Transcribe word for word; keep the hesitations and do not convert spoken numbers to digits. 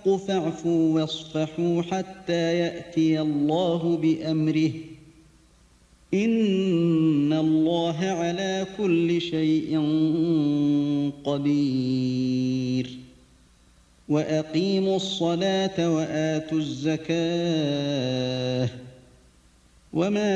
الحق فاعفوا واصفحوا حتى يأتي الله بأمره إن الله على كل شيء قدير وأقيموا الصلاة وآتوا الزكاة وما